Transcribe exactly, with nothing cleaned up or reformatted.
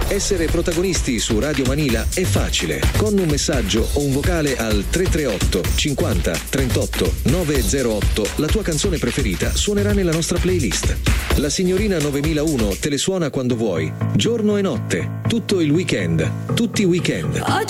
Essere protagonisti su Radio Manila è facile. Con un messaggio o un vocale al tre tre otto cinquanta trentotto novecentootto la tua canzone preferita suonerà nella nostra playlist. La signorina novemilauno te le suona quando vuoi, giorno e notte, tutto il weekend, tutti i weekend.